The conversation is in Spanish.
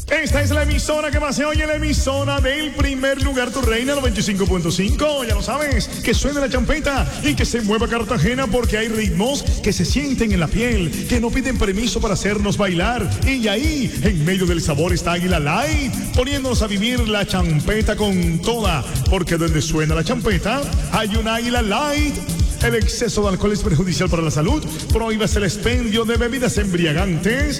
Esta es la emisora que más se oye, la emisora del primer lugar, tu reina 95.5. Ya lo sabes, que suene la champeta y que se mueva Cartagena, porque hay ritmos que se sienten en la piel, que no piden permiso para hacernos bailar. Y ahí, en medio del sabor, está Águila Light, poniéndonos a vivir la champeta con toda, porque donde suena la champeta hay un Águila Light. El exceso de alcohol es perjudicial para la salud. Prohíbas el expendio de bebidas embriagantes.